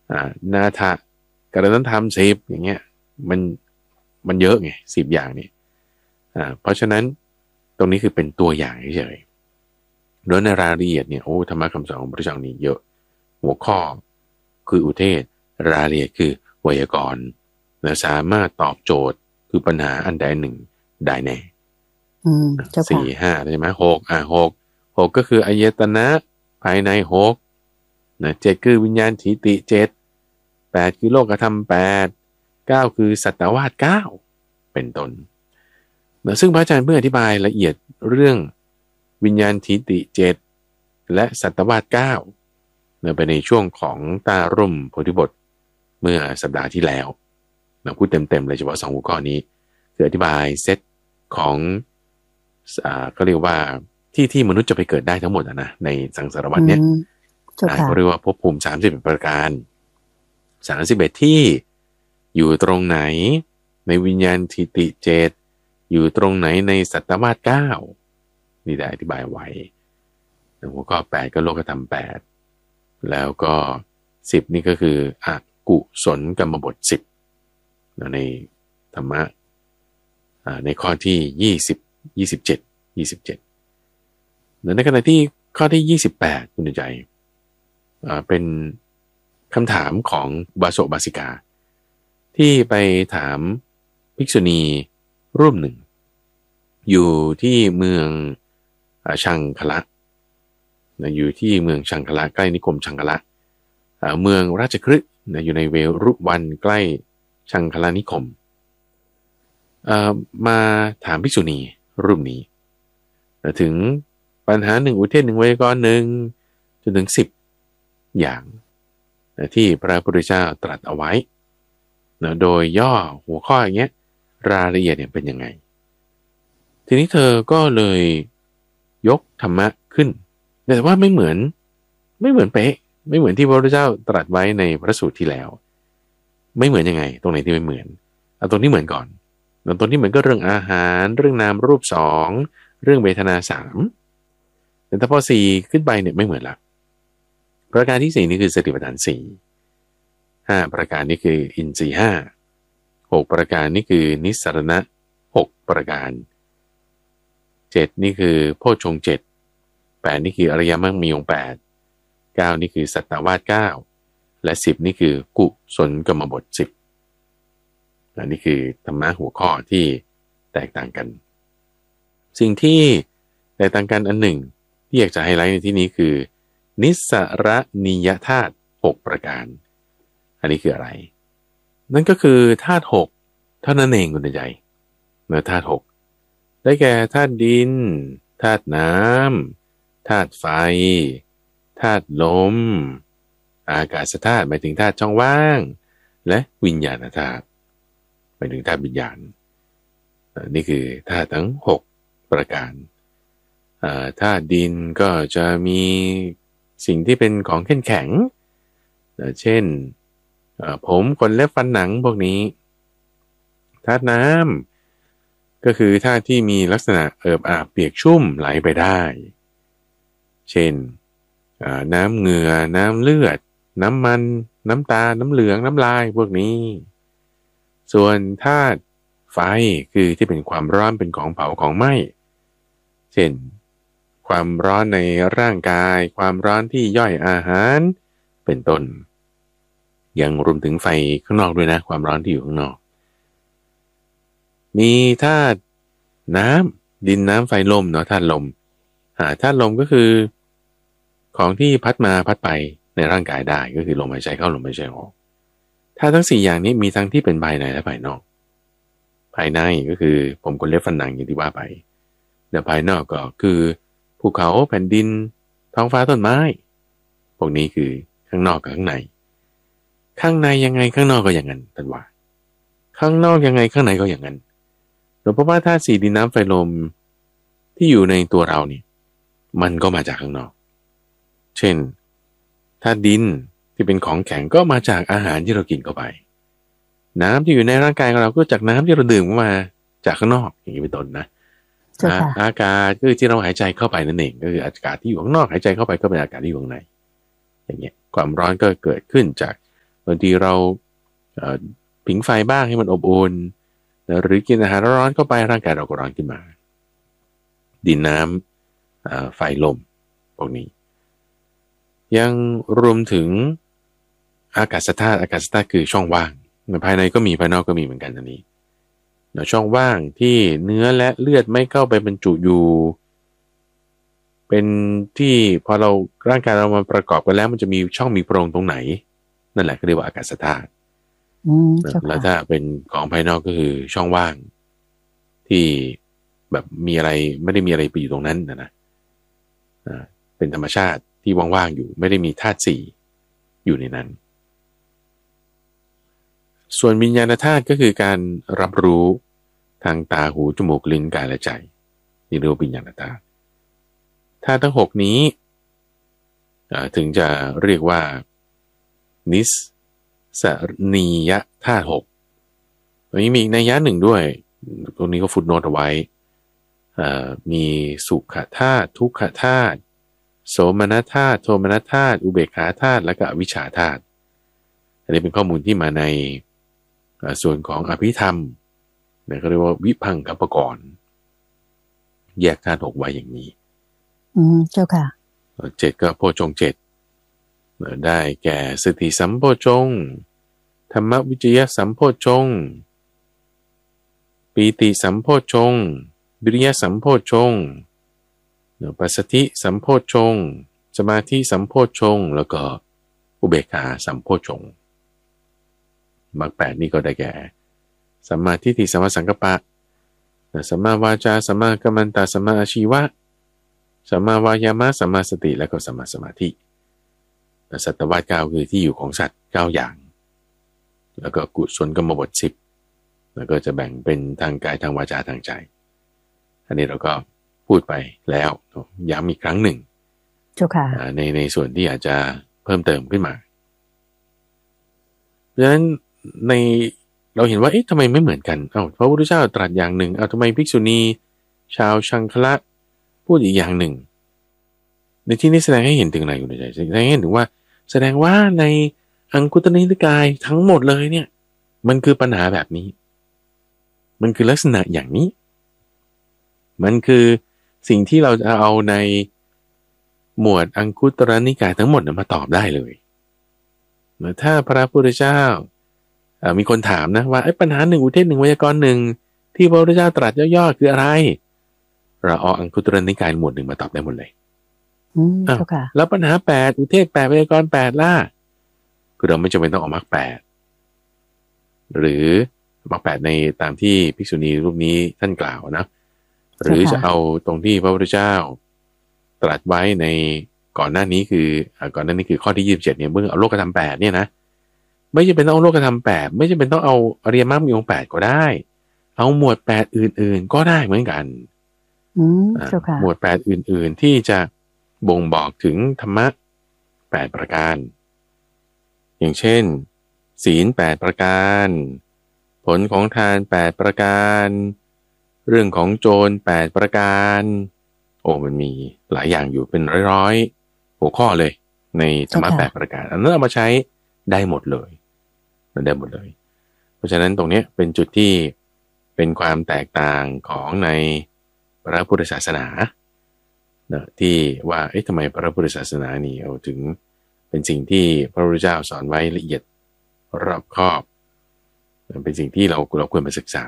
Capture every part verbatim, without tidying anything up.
อ่านาถะกรณธรรมสิบอย่างเงี้ยมันมันเยอะไงสิบอย่างนี่อ่าเพราะฉะนั้นตรงนี้คือเป็นตัวอย่างเฉยๆโดยในรายละเอียดเนี่ยโอ้ธรรมะคำสอนของพระเจ้านี่เยอะหัวข้อคืออุเทศรายละเอียดคือไวยากรณ์และสามารถตอบโจทย์คือปัญหาอันใดหนึ่งได้แน่อืมเจ้าค่ะสี่ห้าใช่ไหมหกอ่ะหกหกก็คืออายตนะภายในหกนะเจ็ดคือวิญญาณทิฏฐิเจ็ดแปดคือโลกธรรมแปดเก้าคือสัตวาสเก้าเป็นต้นนะซึ่งพระอาจารย์เพื่ออธิบายละเอียดเรื่องวิญญาณทิฏฐิเจ็ดและสัตวาสเก้าเนื่อไปในช่วงของตาร่มโพธิบทเมื่อสัปดาห์ที่แล้วนะพูดเต็มๆเลยเฉพาะสองหัวข้อนี้คืออธิบายเซตของอ่าก็เรียกว่าที่ที่มนุษย์จะไปเกิดได้ทั้งหมดนะในสังสารวัฏเนี้ยเขาเรียกว่าภพภูมิสามสิบเอ็ดประการสามสิบเอ็ดที่อยู่ตรงไหนในวิญญาณทิฏฐิเจ็ดอยู่ตรงไหนในสัตตวาสเก้านี่ได้อธิบายไว้แล้วหัวข้อแปดก็โลกธรรมแปดแล้วก็สิบนี่ก็คืออกุศลกรรมบทสิบในธรรมะในข้อที่ยี่สิบ ยี่สิบเจ็ด ยี่สิบเจ็ดในขณะที่ข้อที่ยี่สิบแปดคุณใจเป็นคำถามของบาโสบาสิกาที่ไปถามภิกษุณีรูปหนึ่งอยู่ที่เมืองชังคละอยู่ที่เมืองชังคละใกล้นิคมชังคละเมืองราชคฤห์อยู่ในเวรุวันใกล้ชังคละนิคมมาถามภิกษุณีรูปนี้ถึงปัญหาหนึ่งอุเทศหนึ่งไวยากรณ์หนึ่งจนถึงสิบอย่างที่พระพุทธเจ้าตรัสเอาไว้โดยย่อหัวข้ออย่างเงี้ยรายละเอียดเนี่ยเป็นยังไงทีนี้เธอก็เลยยกธรรมะขึ้นแต่ว่าไม่เหมือนไม่เหมือนเป๊ะไม่เหมือนที่พระพุทธเจ้าตรัสไว้ในพระสูตรที่แล้วไม่เหมือนยังไงตรงไหนที่ไม่เหมือนเอาตรงที่เหมือนก่อนแล้วตรงที่เหมือนก็เรื่องอาหารเรื่องนามรูปสองเรื่องเวทนาสามแต่ถ้าพอสี่ขึ้นไปเนี่ยไม่เหมือนละประการที่สี่นี่คือสติปัฏฐานสี่ห้าประการนี้คืออินทรีย์ห้าหกประการนี่คือนิสสรณะหกประการเจ็ดนี่คือโพชฌงค์เจ็ดแปดนี่คืออริยมรรคมีองค์แปดเก้านี่คือสัตตวาสเก้าและสิบนี่คือกุศลกรรมบทสิบอันนี้คือธรรมะหัวข้อที่แตกต่างกันสิ่งที่แตกต่างกันอันหนึ่งที่อยากจะไฮไลท์ในที่นี้คือนิสสรณียธาตุหกประการอันนี้คืออะไรนั่นก็คือธาตุหกเท่านั้นเองคุณใจเนื้อธาตุหกได้แก่ธาตุดินธาตุน้ำธาตุไฟธาตุลมอากาศธาตุหมายถึงธาตุช่องว่างและวิญญาณธาตุหมายถึงธาตุวิญญาณนี่คือธาตุทั้งหกประการธาตุดินก็จะมีสิ่งที่เป็นของแข็งแข็งเช่นผมขนเล็บฟันหนังพวกนี้ธาตุน้ำก็คือธาตุที่มีลักษณะเอิบอาบเปียกชุ่มไหลไปได้เช่นน้ำเหงื่อน้ำเลือดน้ำมันน้ำตาน้ำเหลืองน้ำลายพวกนี้ส่วนธาตุไฟคือที่เป็นความร้อนเป็นของเผาของไหม้เช่นความร้อนในร่างกายความร้อนที่ย่อยอาหารเป็นต้นยังรวมถึงไฟข้างนอกด้วยนะความร้อนที่อยู่ข้างนอกมีธาตุน้ำดินน้ำไฟลมเนาะธาตุลมหาธาตุลมก็คือของที่พัดมาพัดไปในร่างกายได้ก็คือลมหายใจเข้าลมหายใจออกธาตุทั้งสี่อย่างนี้มีทั้งที่เป็นภายในและภายนอกภายในก็คือผมขนเล็บฟันหนังอย่างที่ว่าไปแต่ภายนอกก็คือภูเขาแผ่นดินท้องฟ้าต้นไม้พวกนี้คือข้างนอกกับข้างในข้างในยังไงข้างนอกก็อย่างนั้นท่านว่าข้างนอกยังไงข้างในก็อย่างนั้นหลวงพ่อว่าธาตุสี่ดินน้ำไฟลมที่อยู่ในตัวเราเนี่ยมันก็มาจากข้างนอกเช่นธาตุดินที่เป็นของแข็งก็มาจากอาหารที่เรากินเข้าไปน้ำที่อยู่ในร่างกายของเราก็จากน้ำที่เราดื่มมาจากข้างนอกอย่างนี้เป็นต้นนะอากาศก็คือที่เราหายใจเข้าไปนั่นเองก็คืออากาศที่อยู่ข้างนอกหายใจเข้าไปก็เป็นอากาศที่อยู่ข้างในอย่างเงี้ยความร้อนก็เกิดขึ้นจากางทีเราผิงไฟบ้างให้มันอบอุ่นหรือกินอาหารร้อนเข้าไปร่างกายเราก็ร้อนขึ้นมาดินน้ำไฟลมพวกนี้ยังรวมถึงอากาศธาตุอากาศธาตุคือช่องว่างภายในก็มีภายนอกก็มีเหมือนกันอันนี้ช่องว่างที่เนื้อและเลือดไม่เข้าไปบรรจุอยู่เป็นที่พอเราร่างกายเรามาประกอบกันแล้วมันจะมีช่องมีโพรงตรงไหนนั่นแหละก็เรียกว่าอากาศธาตุแล้วถ้าเป็นของภายนอกก็คือช่องว่างที่แบบมีอะไรไม่ได้มีอะไรไปอยู่ตรงนั้นนะนะเป็นธรรมชาติที่ว่างๆอยู่ไม่ได้มีธาตุสี่อยู่ในนั้นส่วนวิญญาณธาตุก็คือการรับรู้ทางตาหูจมูกลิ้นกายและใจนี่เรียกว่าวิญญาณธาตุธาตุทั้งหกนี้ถึงจะเรียกว่านิสสนียธาตุหกตรงนี้มีนัยยะหนึ่งด้วยตรงนี้ก็ฟุตโนตเอาไว้มีสุขธาตุทุกขธาตุโสมนัสธาตุโทมนัสธาตุอุเบกขาธาตุและก็อวิชชาธาตุอันนี้เป็นข้อมูลที่มาในส่วนของอภิธรรมเนี่ยเขาเรียกว่าวิพังคปกรณ์แยกธาตุหกไว้อย่างนี้อืมเจ้าค่ะเจ็ดก็โพชฌงค์เจ็ดได้แก่สติสัมโพชฌงค์ธรรมวิจยะสัมโพชฌงค์ปีติสัมโพชฌงค์วิริยะสัมโพชฌงค์ปัสสติสัมโพชฌงค์สมาธิสัมโพชฌงค์แล้วก็อุเบกขาสัมโพชฌงค์มรรคแปดนี่ก็ได้แก่สัมมาทิฏฐิสัมมาสังกัปปะสัมมาวาจาสัมมากัมมันตะสัมมาอาชีวะสัมมาวายามะสัมมาสติและก็สัมมาสมาธิสัตตวาสเก้าคือที่อยู่ของสัตว์เก้าอย่างแล้วก็กุศลกรรมบทสิบแล้วก็จะแบ่งเป็นทางกายทางวาจาทางใจอันนี้เราก็พูดไปแล้วย้ำอีกครั้งหนึ่งเจ้าค่ะในในส่วนที่อาจจะเพิ่มเติมขึ้นมาเพราะฉะนั้นในเราเห็นว่าเอ๊ะทำไมไม่เหมือนกันเอ้าพระพุทธเจ้าตรัสอย่างหนึ่งเอ้าทำไมภิกษุณีชาวชังคละพูดอีกอย่างหนึ่งในที่นี้แสดงให้เห็นถึงอะไรอยู่ในใจแสดงให้เห็นถึงว่าแสดงว่าในอังคุตรนิกายทั้งหมดเลยเนี่ยมันคือปัญหาแบบนี้มันคือลักษณะอย่างนี้มันคือสิ่งที่เราจะเอาในหมวดอังคุตรนิกายทั้งหมดมาตอบได้เลยถ้าพระพุทธเจ้ามีคนถามนะว่าไอ้ปัญหาหนึ่งอุเทศหนึ่งไวยากรณ์หนึ่งที่พระพุทธเจ้าตรัสย่อๆคืออะไรเราเอาอังคุตรนิกายหมวดหนึ่งมาตอบได้หมดเลยอืมเจ้าค่ะแล้วปัญหาแปดอุเทศแปดไวยากรณ์แปดล่ะคือเราไม่จำเป็นต้องออกมรรคแปดหรือมรรคแปดในตามที่ภิกษุณีรูปนี้ท่านกล่าวนะหรือจะเอาตรงที่พระพุทธเจ้าตรัสไว้ในก่อนหน้านี้คือก่อนหน้านี้คือข้อที่ยี่สิบเจ็ดเนี่ยเมื่อเอาโลกธรรมแปดเนี่ยนะไม่จำเป็นต้องเอาโลกธรรมแปดไม่จำเป็นต้องเอาอริยมรรคมีองค์แปดก็ได้เอาหมวดแปดอื่นๆก็ได้เหมือนกันอืมเจ้าค่ะหมวดแปดอื่นๆที่จะบ่งบอกถึงธรรมะแปดประการอย่างเช่นศีลแปดประการผลของทานแปดประการเรื่องของโจรแปดประการโอ้มันมีหลายอย่างอยู่เป็นร้อยๆหัวข้อเลยในธรรมะแปดประการอันนั้นเอามาใช้ได้หมดเลยมันได้หมดเลยเพราะฉะนั้นตรงนี้เป็นจุดที่เป็นความแตกต่างของในพระพุทธศาสนานะที่ว่าเอ๊ะทำไมพระพุทธศาสนานี่เอาถึงเป็นสิ่งที่พระพุทธเจ้าสอนไว้ละเอียดรอบคอบเป็นสิ่งที่เราเราควรไปศึกษา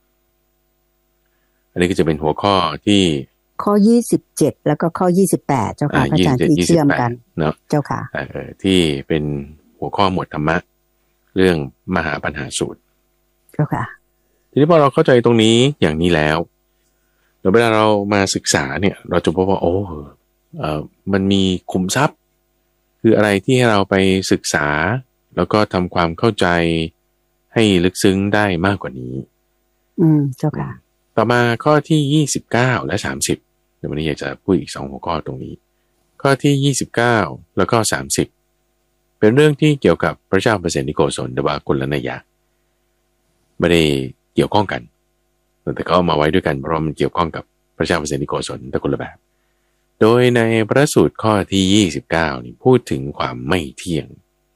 อันนี้ก็จะเป็นหัวข้อที่ข้อยี่สิบเจ็ดแล้วก็ข้อยี่สิบแปดเจ้าค่ะอาจารย์ที่เชื่อมกันเนาะเจ้าค่ะเออที่เป็นหัวข้อหมวดธรรมะเรื่องมหาปัญหาสูตรเจ้าค่ะทีนี้พอเราเข้าใจตรงนี้อย่างนี้แล้วเวลาเรามาศึกษาเนี่ยเราจะพบว่าโอ้เออมันมีขุมทรัพย์คืออะไรที่ให้เราไปศึกษาแล้วก็ทำความเข้าใจให้ลึกซึ้งได้มากกว่านี้อืมเจ้าค่ะต่อมาข้อที่ยี่สิบเก้าและสามสิบเดี๋ยววันนี้อยากจะพูดอีกสองหัวข้อตรงนี้ข้อที่ยี่สิบเก้าแล้วก็สามสิบเป็นเรื่องที่เกี่ยวกับพระเจ้าเปรตนิโกศลแต่ว่าคนละนัยยะไม่ได้เกี่ยวข้องกันแต่เขาเอามาไว้ด้วยกันเพราะมันเกี่ยวข้องกับพระเจ้าเปรตนิโกศลแต่คนละแบบโดยในพระสูตรข้อที่ยี่สิบเก้านี่พูดถึงความไม่เที่ยง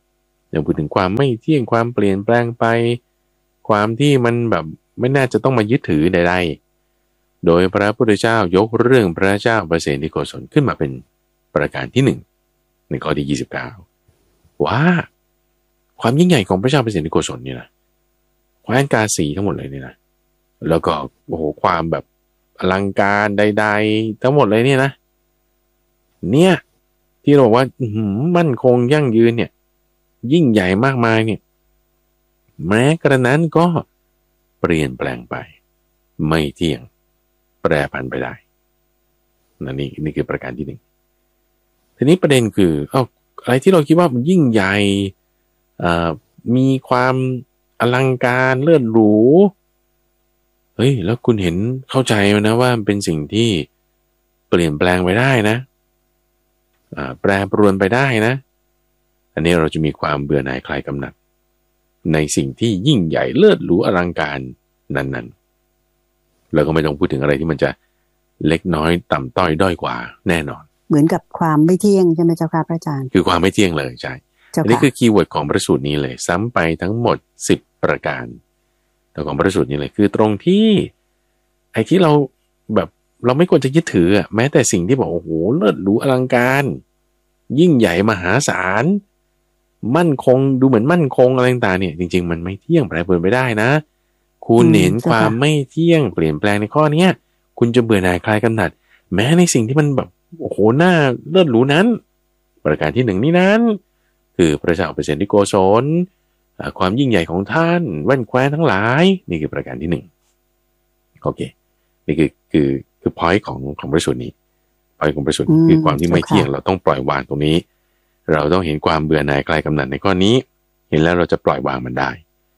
อย่างพูดถึงความไม่เที่ยงความเปลี่ยนแปลงไปความที่มันแบบไม่น่าจะต้องมายึดถือใดๆโดยพระพุทธเจ้ายกเรื่องพระเจ้าประเสนที่โกศลขึ้นมาเป็นประการที่หนึ่งในข้อที่ยี่สิบเก้าว่าความยิ่งใหญ่ของพระเจ้าประเสนที่โกศลเนี่ยนะแคว้นกาสีทั้งหมดเลยเนี่ยนะแล้วก็โอ้โหความแบบอลังการใดๆทั้งหมดเลยเนี่ยนะเนี่ยที่เราบอกว่ามั่นคงยั่งยืนเนี่ยยิ่งใหญ่มากมายเนี่ยแม้กระนั้นก็เปลี่ยนแปลงไปไม่เที่ยงแปรผันไปได้นั่นนี่นี่คือประการที่หนึ่งทีนี้ประเด็นคือเอ้าอะไรที่เราคิดว่ามันยิ่งใหญ่มีความอลังการเลิศหรูเฮ้ยแล้วคุณเห็นเข้าใจนะว่าเป็นสิ่งที่เปลี่ยนแปลงไปได้นะแปรปรวนไปได้นะอันนี้เราจะมีความเบื่อหน่ายคลายกำหนัดในสิ่งที่ยิ่งใหญ่เลิศหรูอลังการนั้นๆแล้วก็ไม่ต้องพูดถึงอะไรที่มันจะเล็กน้อยต่ำต้อยด้อยกว่าแน่นอนเหมือนกับความไม่เที่ยงใช่ไหมเจ้าค่ะพระอาจารย์คือความไม่เที่ยงเลยใช่อันนี้คือคีย์เวิร์ดของพระสูตรนี้เลยซ้ำไปทั้งหมดสิบประการแต่ของพระสูตรนี้เลยคือตรงที่ไอ้ที่เราแบบเราไม่ควรจะยึดถืออ่ะแม้แต่สิ่งที่บอกโอ้โหเลิศหรูอลังการยิ่งใหญ่มหาศาลมั่นคงดูเหมือนมั่นคงอะไรต่างๆเนี่ยจริงๆมันไม่เที่ยงแปรปรวนไปได้นะคุณเห็นความไม่เที่ยงเปลี่ยนแปลงในข้อนี้คุณจะเบื่อหน่ายคลายกำหนัดแม้ในสิ่งที่มันแบบโอ้โหน่าเลิศหรูนั้นประการที่หนึ่งนี้นั้นคือพระเจ้าประเสนที่โกศลความยิ่งใหญ่ของท่านแว่นแคว้นทั้งหลายนี่คือประการที่หนึ่งโอเคนี่คือคือคือ point ของของพระสูตรนี้ point ของพระสูตรคือความที่ไม่เที่ยงเราต้องปล่อยวางตรงนี้เราต้องเห็นความเบื่อหน่ายคลายกำหนัดในข้อนี้เห็นแล้วเราจะปล่อยวางมันได้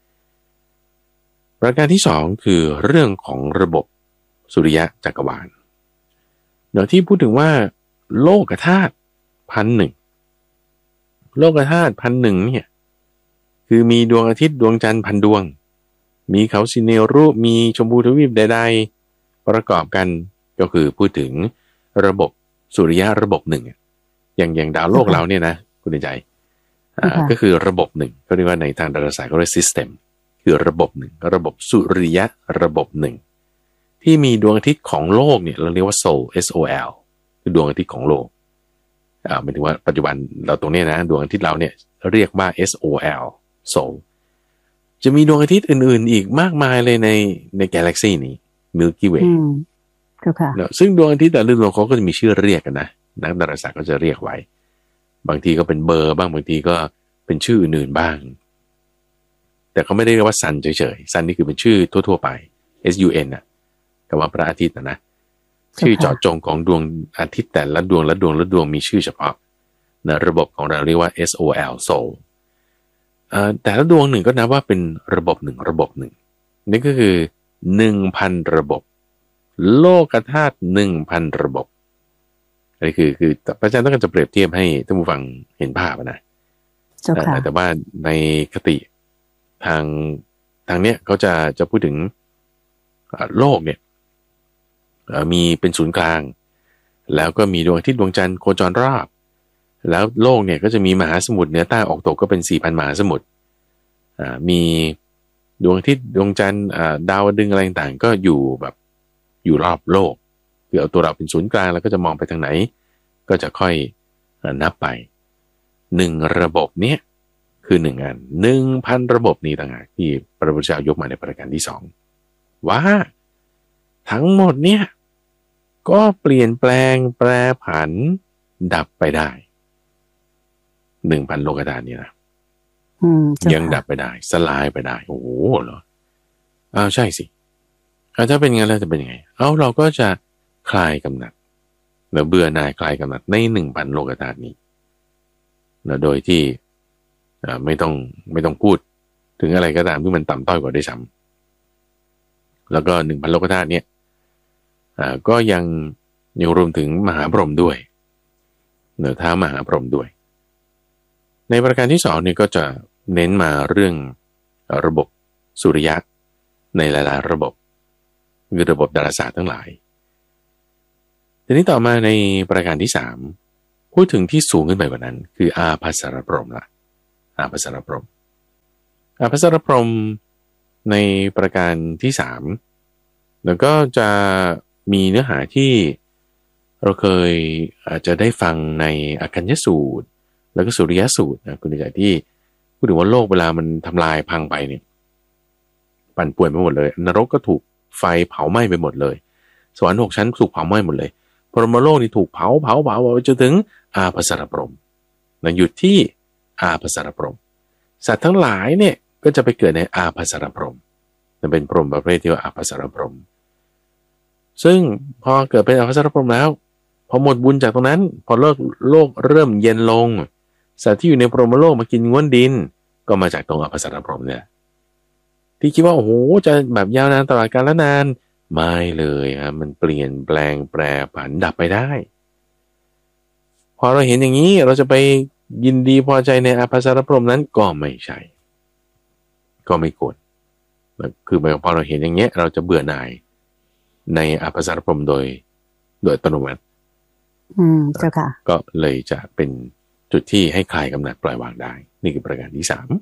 ประการที่สองคือเรื่องของระบบสุริยะจักรวาลเดี๋ยวที่พูดถึงว่าโลกธาตุพันหนึ่งโลกธาตุพันหนึ่งเนี่ยคือมีดวงอาทิตย์ดวงจันทร์พันดวงมีเขาซิเนรุมีชมพูทวีปใดๆประกอบกันก็คือพูดถึงระบบสุริยะระบบหนึ่งอย่างอย่างดาวโลกเราเนี่ยนะคุณใจอ่าก็คือระบบหนึ่งก็เรียกว่าในทางดาราศาสตร์เขาเรียก system คือระบบหนึ่งระบบสุริยะระบบหนึ่งที่มีดวงอาทิตย์ของโลกเนี่ยเราเรียกว่า Sol S O L คือดวงอาทิตย์ของโลกอ่าหมายถึงว่าปัจจุบันเราตรงนี้นะดวงอาทิตย์เราเนี่ยเรียกว่า S O L Sol จะมีดวงอาทิตย์อื่นๆอีกมากมายเลยในในกาแล็กซี่นี้ Milky Way อืมค่ะซึ่งดวงอาทิตย์แต่ละดวงเขาก็จะมีชื่อเรียกกันนะนักดาราศาสตร์ก็จะเรียกไว้บางทีก็เป็นเบอร์บ้างบางทีก็เป็นชื่ออื่นๆบ้างแต่เขาไม่ได้เรียกว่าซันเฉยๆซันนี่คือเป็นชื่อทั่วๆไป S U N น่ะคำว่าพระอาทิตย์นะนะชื่อเจาะจงของดวงอาทิตย์แต่ละดวงละดวงละดวงมีชื่อเฉพาะนะระบบของเราเรียกว่า S O L Sol เอ่อแต่ละดวงหนึ่งก็นับว่าเป็นระบบหนึ่งระบบหนึ่งนี่ก็คือ หนึ่งพัน ระบบโลกธาตุ หนึ่งพัน ระบบอันนี้คือคือพระอาจารย์ต้องการจะเปรียบเทียบให้ท่านผู้ฟังเห็นภาพนะแต่ว่าในคติทางทางเนี้ยเขาจะจะพูดถึงโลกเนี่ยมีเป็นศูนย์กลางแล้วก็มีดวงอาทิตย์ดวงจันทร์โคจรรอบแล้วโลกเนี่ยก็จะมีมหาสมุทรเหนือใต้ออกตกก็เป็น สี่พัน มหาสมุทรมีดวงอาทิตย์ดวงจันทร์ดาวดึงอะไรต่างๆก็อยู่แบบอยู่รอบโลกคือเอาตัวเราเป็นศูนย์กลางแล้วก็จะมองไปทางไหนก็จะค่อยนับไปหนึ่งระบบเนี้ยคือหนึ่งอันหนึ่งพันระบบนี้ต่างหากที่พระพุทธเจ้ายกมาในประการที่สองว่าทั้งหมดเนี่ยก็เปลี่ยนแปลงแปรผันดับไปได้หนึ่งพันโลกธาตุนี่นะยังดับไปได้สลายไปได้โอ้โหเหรออ้าวใช่สิถ้าเป็นงั้นแล้วจะเป็นยังไงเอาเราก็จะคลายกำหนัดหรือเบื่อหน่ายคลายกำหนัดในหนึ่งพันโลกธาตุนี้นะโดยที่ไม่ต้องไม่ต้องพูดถึงอะไรก็ตามที่มันต่ำต้อยกว่าได้ซ้ำแล้วก็หนึ่งพันโลกธาตุเนี้ยก็ยังยังรวมถึงมหาพรหมด้วยเหนือท้ามหาพรหมด้วยในประการที่สองเนี่ยก็จะเน้นมาเรื่องระบบสุริยะในหลายๆระบบคือระบบดาราศาสตร์ทั้งหลายทีนี้ต่อมาในประการที่สามพูดถึงที่สูงขึ้นไปกว่านั้นคืออาภัสสรพรหมละอาภัสสรพรหมอาภัสสรพรหมในประการที่สามแล้วก็จะมีเนื้อหาที่เราเคยอาจจะได้ฟังในอคัญญสูตรแล้วก็สุริยสูตรนะคุณใจที่พูดถึงว่าโลกเวลามันทำลายพังไปเนี่ยปั่นป่วนไปหมดเลยนรกก็ถูกไฟเผาไหม้ไปหมดเลยสวรรค์หกชั้นถูกเผาไหม้หมดเลยพรหมโลกนี่ถูกเผาเผาเผาไปจนถึงอาภัสสรพรหมนะหยุดที่อาภัสสรพรหมสัตว์ทั้งหลายเนี่ยก็จะไปเกิดในอาภัสสรพรหมนั่นเป็นพรหมประเภทที่ว่าอาภัสสรพรหมซึ่งพอเกิดเป็นอาภัสสรพรหมแล้วพอหมดบุญจากตรงนั้นพอโลกโลกเริ่มเย็นลงสัตว์ที่อยู่ในพรหมโลกมากินง้วนดินก็มาจากตรงอาภัสสรพรหมเนี่ยที่คิดว่าโอ้โหจะแบบยาวนานตลอดกาลนานไม่เลยครับมันเปลี่ยนแปลงแปรผันดับไปได้พอเราเห็นอย่างนี้เราจะไปยินดีพอใจในอาภัสสรพรหมนั้นก็ไม่ใช่ก็ไม่ควรคือพอเราเห็นอย่างเงี้ยเราจะเบื่อหน่ายในอาภัสสรพรหมโดยโดยอัตโนมัติอืมเจ้าค่ะก็เลยจะเป็นจุดที่ให้คลายกำหนัดปล่อยวางได้นี่คือประการที่สาม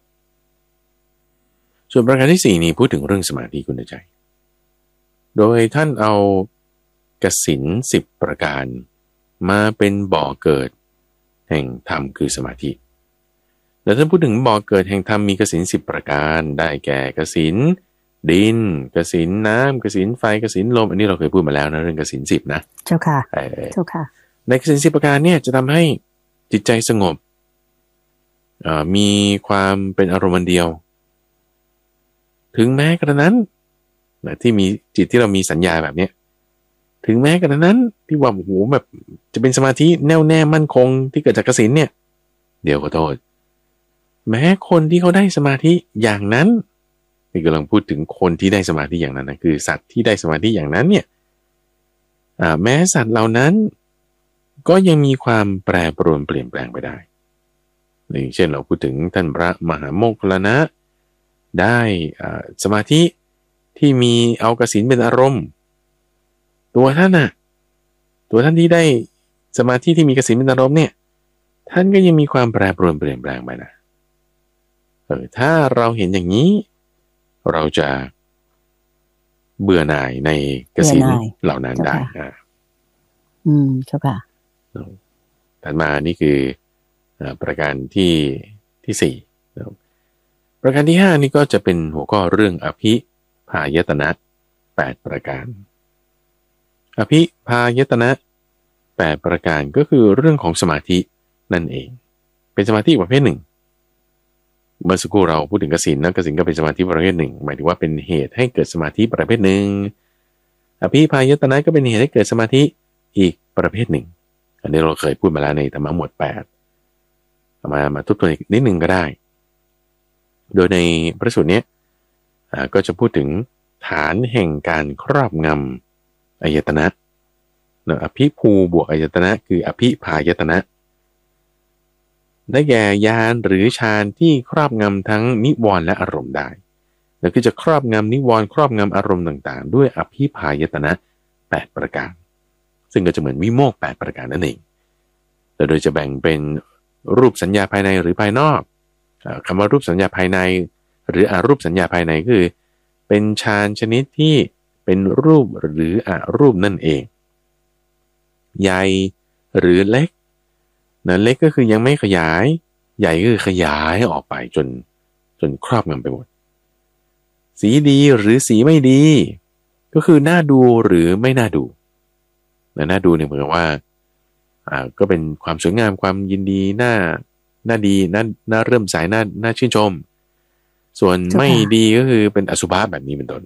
ส่วนประการที่สี่นี้พูดถึงเรื่องสมาธิคุณใจโดยท่านเอากสิณสิบประการมาเป็นบ่อเกิดแห่งธรรมคือสมาธิแล้วท่านพูดถึงบ่อเกิดแห่งธรรมมีกสิณสิบประการได้แก่กสิณดินกสิณน้ำกสิณไฟกสิณลมอันนี้เราเคยพูดมาแล้วนะเรื่องกสิณสิบนะเจ้าค่ะเจ้าค่ะในกสิณสิบประการเนี่ยจะทำให้จิตใจสงบมีความเป็นอารมณ์เดียวถึงแม้กระนั้นนะที่มีจิตที่เรามีสัญญาแบบเนี้ยถึงแม้กระนั้นที่ว่าโอ้โหแบบจะเป็นสมาธิแน่วแน่มั่นคงที่เกิดจากกสิณเนี่ยเดี๋ยวขอโทษแม้คนที่เขาได้สมาธิอย่างนั้นนี่กำลังพูดถึงคนที่ได้สมาธิอย่างนั้นนะคือสัตว์ที่ได้สมาธิอย่างนั้นเนี่ยแม้สัตว์เหล่านั้นก็ยังมีความแปรปรวนเปลี่ยนแปลงไปได้อย่างเช่นเราพูดถึงท่านพระมหาโมคคัลลานะได้สมาธิที่มีเอากสิณเป็นอารมณ์ตัวท่านน่ะตัวท่านที่ได้สมาธิที่มีกสิณเป็นอารมณ์เนี่ยท่านก็ยังมีความแปรปรวนเปลี่ยนแปลงไปนะเออถ้าเราเห็นอย่างนี้เราจะเบื่อหน่ายในกสิณเหล่านั้นได้อ่าอืมเจ้าค่ะถัดมานี่คือประการที่ที่สี่ประการที่ห้านี่ก็จะเป็นหัวข้อเรื่องอภิพายตนะแปดประการอภิพายตนะแปดประการก็คือเรื่องของสมาธินั่นเองเป็นสมาธิประเภทหนึ่งเมื่อสักครู่เราพูดถึงกสิณนะกสิณก็เป็นสมาธิประเภทหนึ่งหมายถึงว่าเป็นเหตุให้เกิดสมาธิประเภทหนึ่งอภิพายตนะก็เป็นเหตุให้เกิดสมาธิอีกประเภทหนึ่งอันนี้เราเคยพูดมาแล้วในธรรมะหมวดแปดมามาทบทวนอีกนิดนึงก็ได้โดยในพระสูตรนี้ก็จะพูดถึงฐานแห่งการครอบงำอายตนะอภิภูบวกอายตนะคืออภิพายตนะได้แก่ญาณหรือฌานที่ครอบงำทั้งนิวรณ์และอารมณ์ได้แล้วก็จะครอบงำนิวรณ์ครอบงำอารมณ์ต่างๆด้วยอภิพายตนะแปดประการซึ่งก็จะเหมือนวิโมกข์แปดประการนั่นเองแต่โดยจะแบ่งเป็นรูปสัญญาภายในหรือภายนอกคำว่ารูปสัญญาภายในหรืออรูปสัญญาภายในคือเป็นฌานชนิดที่เป็นรูปหรืออรูปนั่นเองใหญ่หรือเล็กนะเล็กก็คือยังไม่ขยายใหญ่ก็คือขยายออกไปจนจนครอบงำไปหมดสีดีหรือสีไม่ดีก็คือน่าดูหรือไม่น่าดูนะน่าดูเนี่ยเหมือนกับว่าอ่าก็เป็นความสวยงามความยินดีน่าน่าดีน่าน่าเริ่มสายน่าน่าชื่นชมส่วนไม่ดีก็คือเป็นอสุภะแบบนี้เป็นต้น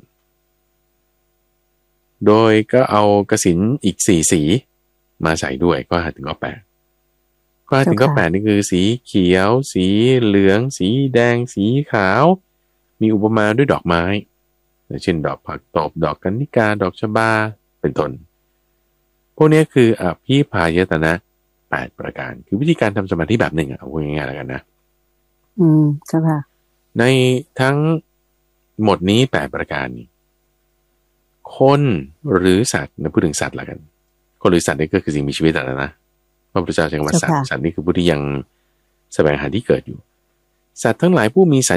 โดยก็เอากสิณอีกสี่สีมาใส่ด้วยก็หาถึงข้อแปดก็หาถึงข้อแปดนี่คือสีเขียวสีเหลืองสีแดงสีขาวมีอุปมาด้วยดอกไม้เช่นดอกผักตบดอกกัญญิกาดอกชบาเป็นต้นพวกนี้คืออภิพายตนะแปดประการคือวิธีการทำสมาธิแบบหนึ่งอ่ะเอาง่ายๆแล้วกันนะอืมใช่ค่ะในทั้งหมดนี้แปดประการนี้คนหรือสัตว์นะพูดถึงสัตว์ละกันคนหรือสัตว์นี่ก็คือสิ่งมีชีวิตแล้วนะพระพุทธเจ้าใช้คำว่าสัตว์สัตว์นี่คือผู้ที่ยังแสวงหาที่เกิดอยู่สัตว์ทั้งหลายผู้มีสัญ